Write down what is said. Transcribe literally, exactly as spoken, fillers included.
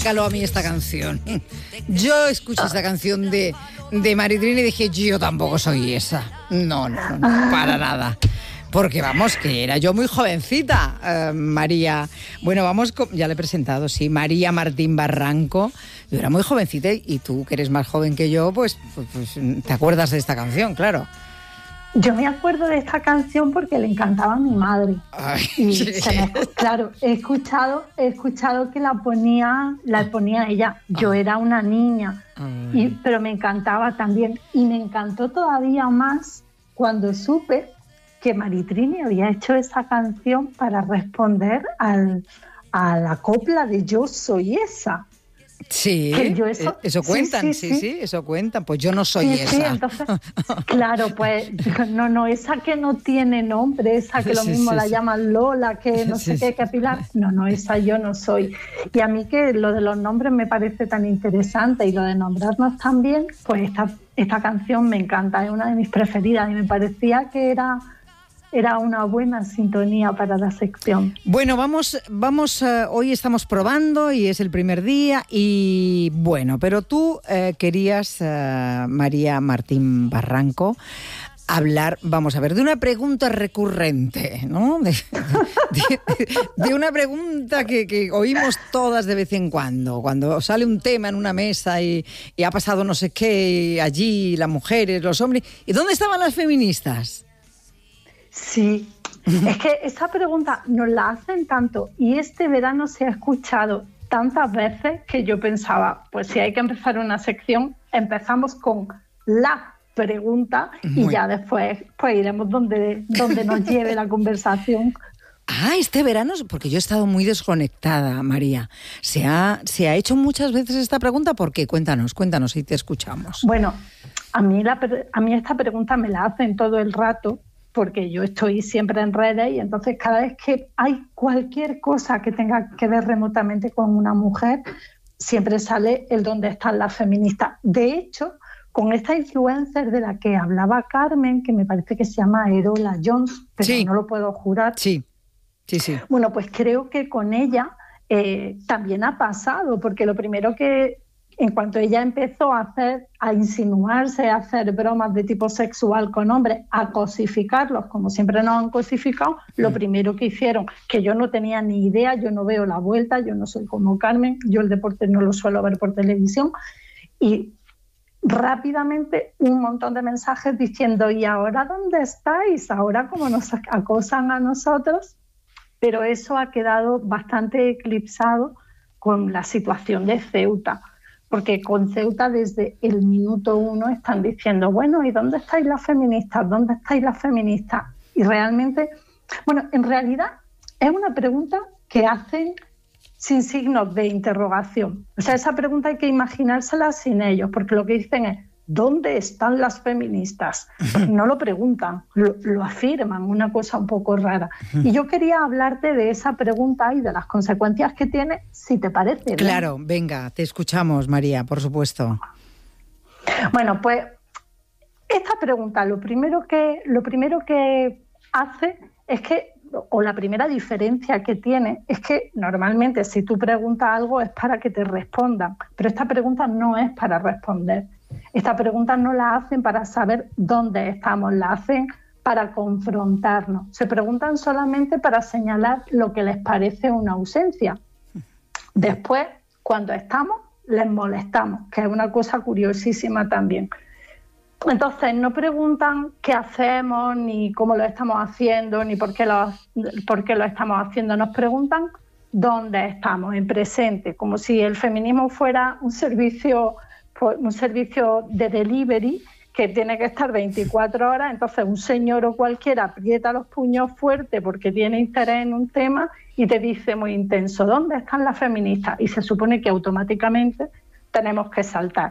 caló a mí esta canción. Yo escuché esta canción de, de Maritrini y dije, yo tampoco soy esa. No, no, no, para nada. Porque vamos, que era yo muy jovencita, eh, María. Bueno, vamos, con, ya le he presentado, sí, María Martín Barranco. Yo era muy jovencita y tú, que eres más joven que yo, pues, pues, pues te acuerdas de esta canción, claro. Yo me acuerdo de esta canción porque le encantaba a mi madre. Ay, y sí. se me, claro, he escuchado, he escuchado que la ponía, la ponía ella. Yo era una niña, y, pero me encantaba también. Y me encantó todavía más cuando supe que Maritrini había hecho esa canción para responder al, a la copla de Yo soy esa. Sí, yo eso, eso cuentan, sí sí, sí, sí, sí, eso cuentan. Pues yo no soy sí, esa. Sí, entonces, claro, pues no, no, esa que no tiene nombre, esa que lo sí, mismo sí, la sí. llaman Lola, que no sí, sé sí. qué, que Pilar. No, no, esa yo no soy. Y a mí que lo de los nombres me parece tan interesante y lo de nombrarnos también, pues esta, esta canción me encanta, es una de mis preferidas y me parecía que era... Era una buena sintonía para la sección. Bueno, vamos, vamos uh, hoy estamos probando y es el primer día y bueno, pero tú uh, querías, uh, María Martín Barranco, hablar, vamos a ver, de una pregunta recurrente, ¿no? De, de, de, de una pregunta que, que oímos todas de vez en cuando, cuando sale un tema en una mesa y, y ha pasado no sé qué, y allí las mujeres, los hombres, ¿y dónde estaban las feministas? Sí, es que esa pregunta nos la hacen tanto y este verano se ha escuchado tantas veces que yo pensaba, pues si hay que empezar una sección, empezamos con la pregunta y Muy... ya después pues iremos donde, donde nos lleve la conversación. Ah, este verano, porque yo he estado muy desconectada, María. ¿Se ha, se ha hecho muchas veces esta pregunta? ¿Por qué? Cuéntanos, cuéntanos y te escuchamos. Bueno, a mí, la, a mí esta pregunta me la hacen todo el rato, porque yo estoy siempre en redes y entonces cada vez que hay cualquier cosa que tenga que ver remotamente con una mujer, siempre sale el dónde están las feministas. De hecho, con esta influencer de la que hablaba Carmen, que me parece que se llama Erola Jones, pero sí. no lo puedo jurar. Sí, sí, sí. Bueno, pues creo que con ella eh, también ha pasado, porque lo primero que... En cuanto ella empezó a hacer, a insinuarse, a hacer bromas de tipo sexual con hombres, a cosificarlos, como siempre nos han cosificado, mm. lo primero que hicieron, que yo no tenía ni idea, yo no veo la vuelta, yo no soy como Carmen, yo el deporte no lo suelo ver por televisión, y rápidamente un montón de mensajes diciendo, ¿y ahora dónde estáis? ¿Ahora cómo nos acosan a nosotros? Pero eso ha quedado bastante eclipsado con la situación de Ceuta. Porque con Ceuta desde el minuto uno están diciendo, bueno, ¿y dónde estáis las feministas? ¿Dónde estáis las feministas? Y realmente, bueno, en realidad es una pregunta que hacen sin signos de interrogación. O sea, esa pregunta hay que imaginársela sin ellos, porque lo que dicen es, ¿dónde están las feministas? No lo preguntan, lo, lo afirman, una cosa un poco rara. Y yo quería hablarte de esa pregunta y de las consecuencias que tiene, si te parece. Claro, ¿no? Venga, te escuchamos, María, por supuesto. Bueno, pues esta pregunta lo primero que, lo primero que hace es que, o la primera diferencia que tiene, es que normalmente si tú preguntas algo es para que te respondan, pero esta pregunta no es para responder. Esta pregunta no la hacen para saber dónde estamos, la hacen para confrontarnos. Se preguntan solamente para señalar lo que les parece una ausencia. Después, cuando estamos, les molestamos, que es una cosa curiosísima también. Entonces, no preguntan qué hacemos, ni cómo lo estamos haciendo, ni por qué lo, por qué lo estamos haciendo. Nos preguntan dónde estamos, en presente, como si el feminismo fuera un servicio... un servicio de delivery que tiene que estar veinticuatro horas, entonces un señor o cualquiera aprieta los puños fuerte porque tiene interés en un tema y te dice muy intenso, ¿dónde están las feministas? Y se supone que automáticamente tenemos que saltar.